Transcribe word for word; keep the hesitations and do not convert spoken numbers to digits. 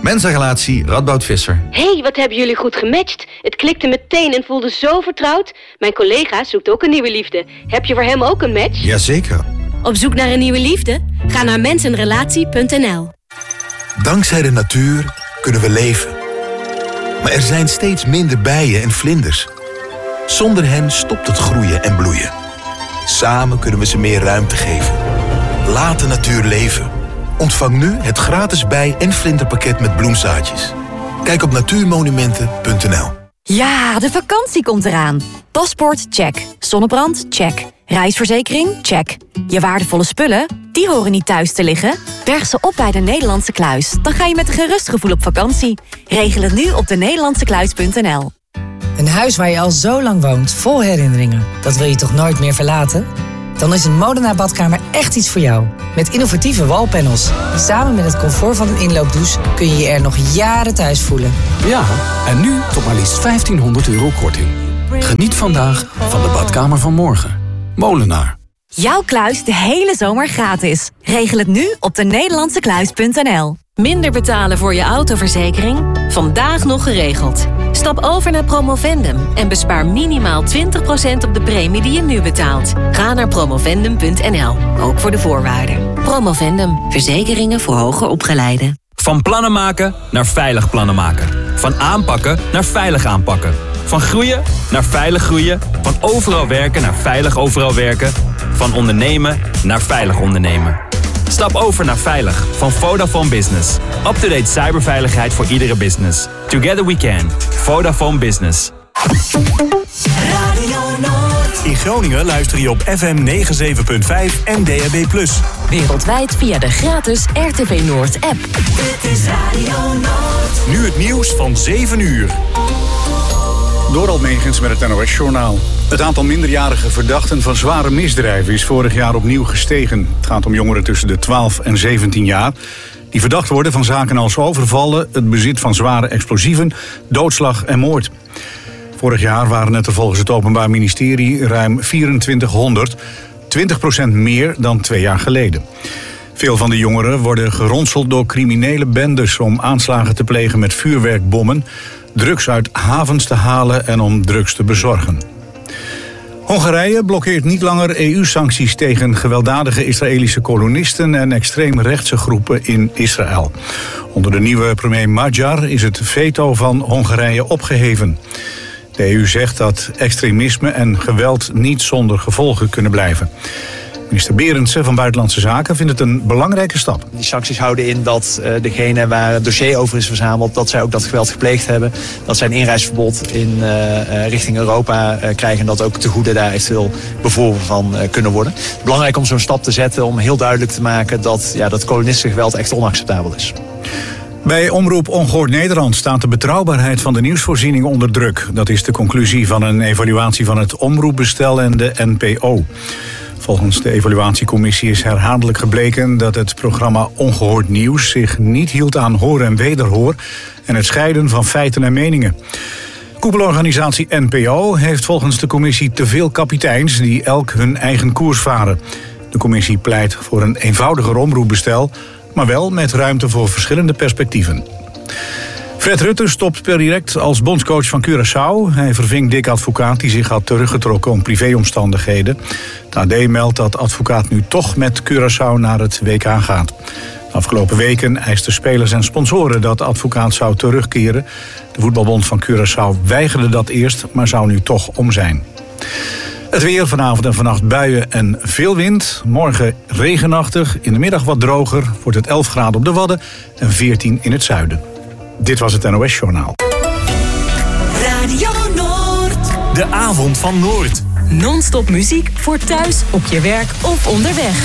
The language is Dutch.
Mensenrelatie Radboud Visser. Hé, hey, wat hebben jullie goed gematcht. Het klikte meteen en voelde zo vertrouwd. Mijn collega zoekt ook een nieuwe liefde. Heb je voor hem ook een match? Jazeker. Op zoek naar een nieuwe liefde? Ga naar mensenrelatie punt n l. Dankzij de natuur kunnen we leven. Maar er zijn steeds minder bijen en vlinders. Zonder hen stopt het groeien en bloeien. Samen kunnen we ze meer ruimte geven. Laat de natuur leven. Ontvang nu het gratis bij- en vlinderpakket met bloemzaadjes. Kijk op natuurmonumenten punt n l. Ja, de vakantie komt eraan. Paspoort, check. Zonnebrand, check. Reisverzekering, check. Je waardevolle spullen, die horen niet thuis te liggen. Berg ze op bij de Nederlandse Kluis. Dan ga je met een gerust gevoel op vakantie. Regel het nu op de nederlandse kluis punt n l. Een huis waar je al zo lang woont, vol herinneringen. Dat wil je toch nooit meer verlaten? Dan is een Modena badkamer echt iets voor jou. Met innovatieve wallpanels. Samen met het comfort van een inloopdouche kun je je er nog jaren thuis voelen. Ja, en nu tot maar liefst vijftienhonderd euro korting. Geniet vandaag van de badkamer van morgen. Molenaar. Jouw kluis de hele zomer gratis. Regel het nu op de nederlandse kluis punt n l. Minder betalen voor je autoverzekering? Vandaag nog geregeld. Stap over naar Promovendum en bespaar minimaal twintig procent op de premie die je nu betaalt. Ga naar promovendum punt n l, ook voor de voorwaarden. Promovendum, verzekeringen voor hoger opgeleiden. Van plannen maken naar veilig plannen maken. Van aanpakken naar veilig aanpakken. Van groeien naar veilig groeien. Van overal werken naar veilig overal werken. Van ondernemen naar veilig ondernemen. Stap over naar Veilig van Vodafone Business. Up-to-date cyberveiligheid voor iedere business. Together we can. Vodafone Business. Radio Noord. In Groningen luister je op F M negenenzeventig punt vijf en D A B plus. Wereldwijd via de gratis R T V Noord app. Dit is Radio Noord. Nu het nieuws van zeven uur. Dorald Megens met het N O S-journaal. Het aantal minderjarige verdachten van zware misdrijven is vorig jaar opnieuw gestegen. Het gaat om jongeren tussen de twaalf en zeventien jaar... die verdacht worden van zaken als overvallen, het bezit van zware explosieven, doodslag en moord. Vorig jaar waren het er volgens het Openbaar Ministerie ruim vierentwintighonderd, twintig procent meer dan twee jaar geleden. Veel van de jongeren worden geronseld door criminele bendes om aanslagen te plegen met vuurwerkbommen, drugs uit havens te halen en om drugs te bezorgen. Hongarije blokkeert niet langer E U-sancties tegen gewelddadige Israëlische kolonisten en extreemrechtse groepen in Israël. Onder de nieuwe premier Magyar is het veto van Hongarije opgeheven. De E U zegt dat extremisme en geweld niet zonder gevolgen kunnen blijven. Minister Berendsen van Buitenlandse Zaken vindt het een belangrijke stap. Die sancties houden in dat uh, degene waar het dossier over is verzameld, dat zij ook dat geweld gepleegd hebben. Dat zij een inreisverbod in uh, uh, richting Europa uh, krijgen en dat ook te goede daar eventueel bevolen van uh, kunnen worden. Belangrijk om zo'n stap te zetten om heel duidelijk te maken dat ja, dat kolonistengeweld echt onacceptabel is. Bij Omroep Ongehoord Nederland staat de betrouwbaarheid van de nieuwsvoorziening onder druk. Dat is de conclusie van een evaluatie van het omroepbestel en de N P O. Volgens de evaluatiecommissie is herhaaldelijk gebleken dat het programma Ongehoord Nieuws zich niet hield aan hoor en wederhoor en het scheiden van feiten en meningen. Koepelorganisatie N P O heeft volgens de commissie te veel kapiteins die elk hun eigen koers varen. De commissie pleit voor een eenvoudiger omroepbestel, maar wel met ruimte voor verschillende perspectieven. Fred Rutte stopt per direct als bondscoach van Curaçao. Hij verving Dick Advocaat die zich had teruggetrokken om privéomstandigheden. Het A D meldt dat Advocaat nu toch met Curaçao naar het W K gaat. De afgelopen weken eisten spelers en sponsoren dat Advocaat zou terugkeren. De voetbalbond van Curaçao weigerde dat eerst, maar zou nu toch om zijn. Het weer, vanavond en vannacht buien en veel wind. Morgen regenachtig, in de middag wat droger. Wordt het elf graden op de Wadden en veertien in het zuiden. Dit was het N O S-journaal. Radio Noord. De avond van Noord. Non-stop muziek voor thuis, op je werk of onderweg.